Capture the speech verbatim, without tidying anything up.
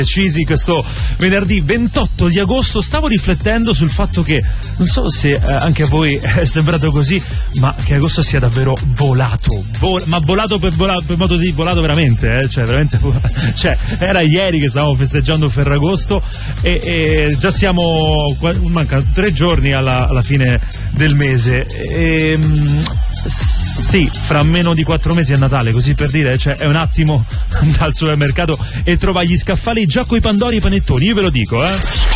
Decisi questo venerdì ventotto di agosto. Stavo riflettendo sul fatto che non so se eh, anche a voi è sembrato così, ma che agosto sia davvero volato, Vol- ma volato per, vola- per modo di volato veramente, eh? cioè veramente cioè era ieri che stavamo festeggiando Ferragosto e, e già siamo, mancano tre giorni alla, alla fine del mese e, sì, fra meno di quattro mesi è Natale, così per dire, cioè è un attimo dal supermercato e trova gli scaffali già coi pandori e i panettoni, io ve lo dico, eh.